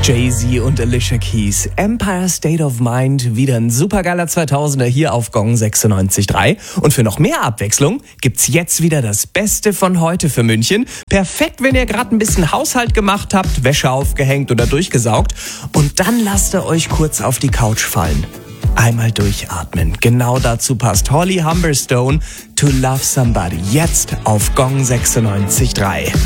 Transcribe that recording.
Jay-Z und Alicia Keys, Empire State of Mind, wieder ein supergeiler 2000er hier auf Gong 96.3. Und für noch mehr Abwechslung gibt's jetzt wieder das Beste von heute für München. Perfekt, wenn ihr gerade ein bisschen Haushalt gemacht habt, Wäsche aufgehängt oder durchgesaugt. Und dann lasst ihr euch kurz auf die Couch fallen. Einmal durchatmen. Genau dazu passt Holly Humberstone, To Love Somebody. Jetzt auf Gong 96.3.